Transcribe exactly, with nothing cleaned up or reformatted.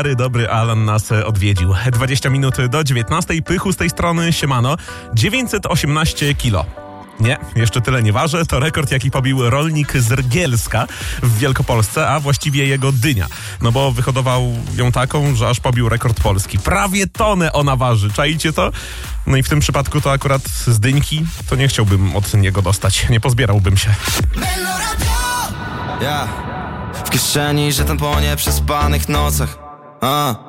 Dobry Alan nas odwiedził. dwadzieścia minut do dziewiętnastej. Pychu z tej strony, siemano. dziewięćset osiemnaście kilo. Nie, jeszcze tyle nie ważę. To rekord, jaki pobił rolnik z Rgielska w Wielkopolsce, a właściwie jego dynia. No bo wyhodował ją taką, że aż pobił rekord polski. Prawie tonę ona waży. Czaicie to? No i w tym przypadku to akurat z dyńki to nie chciałbym od niego dostać. Nie pozbierałbym się. Ja, w kieszeni, że ten po nieprzespanych nocach. A.